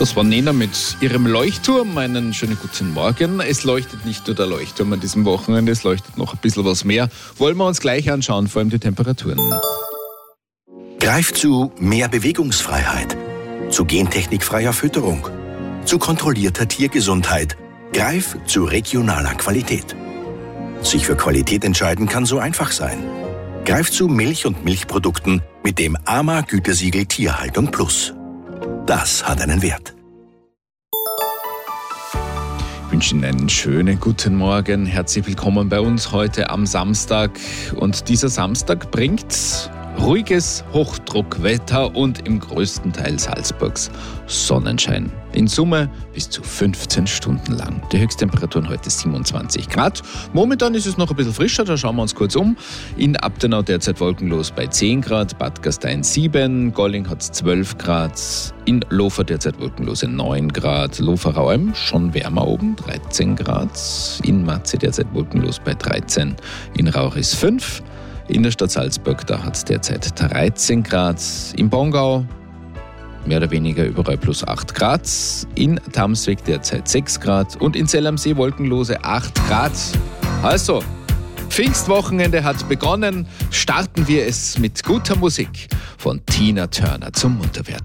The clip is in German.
Das war Nena mit ihrem Leuchtturm. Einen schönen guten Morgen. Es leuchtet nicht nur der Leuchtturm an diesem Wochenende, es leuchtet noch ein bisschen was mehr. Wollen wir uns gleich anschauen, vor allem die Temperaturen. Greif zu mehr Bewegungsfreiheit, zu gentechnikfreier Fütterung, zu kontrollierter Tiergesundheit. Greif zu regionaler Qualität. Sich für Qualität entscheiden kann so einfach sein. Greif zu Milch und Milchprodukten mit dem AMA-Gütesiegel Tierhaltung Plus. Das hat einen Wert. Ich wünsche Ihnen einen schönen guten Morgen. Herzlich willkommen bei uns heute am Samstag. Und dieser Samstag bringt ruhiges Hochdruckwetter und im größten Teil Salzburgs Sonnenschein. In Summe bis zu 15 Stunden lang. Die Höchsttemperaturen heute 27 Grad. Momentan ist es noch ein bisschen frischer, da schauen wir uns kurz um. In Abtenau derzeit wolkenlos bei 10 Grad, Bad Gastein 7, Golling hat 12 Grad, in Lofer derzeit wolkenlose 9 Grad, Loferalm schon wärmer oben, 13 Grad, in Matze derzeit wolkenlos bei 13, in Rauris 5, in der Stadt Salzburg, da hat es derzeit 13 Grad, im Bongau mehr oder weniger überall plus 8 Grad, in Tamsweg derzeit 6 Grad und in Zell am See wolkenlose 8 Grad. Also, Pfingstwochenende hat begonnen, starten wir es mit guter Musik von Tina Turner zum Munterwerden.